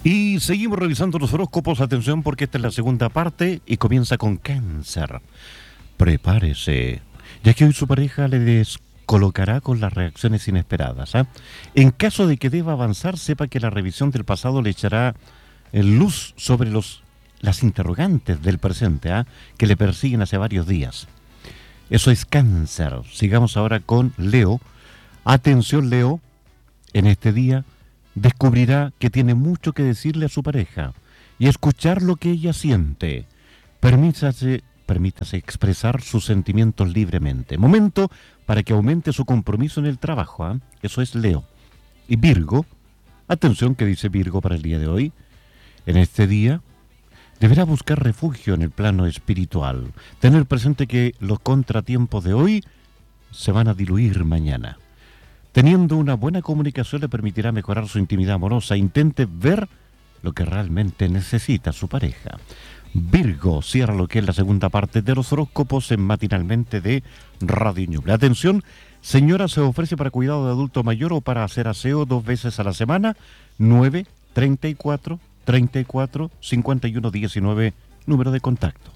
Y seguimos revisando los horóscopos. Atención, porque esta es la segunda parte y comienza con Cáncer. Prepárese, ya que hoy su pareja le descolocará con las reacciones inesperadas. En caso de que deba avanzar, sepa que la revisión del pasado le echará luz sobre las interrogantes del presente, que le persiguen hace varios días. Eso es Cáncer. Sigamos ahora con Leo. Atención, Leo, en este día descubrirá que tiene mucho que decirle a su pareja y escuchar lo que ella siente. Permítase expresar sus sentimientos libremente. Momento para que aumente su compromiso en el trabajo. Eso es Leo. Y Virgo, atención que dice Virgo para el día de hoy. En este día deberá buscar refugio en el plano espiritual. Tener presente que los contratiempos de hoy se van a diluir mañana. Teniendo una buena comunicación le permitirá mejorar su intimidad amorosa. Intente ver lo que realmente necesita su pareja. Virgo cierra lo que es la segunda parte de los horóscopos en Matinalmente de Radio Ñuble. Atención, señora, se ofrece para cuidado de adulto mayor o para hacer aseo 2 veces a la semana. 9 34 34 51 19, número de contacto.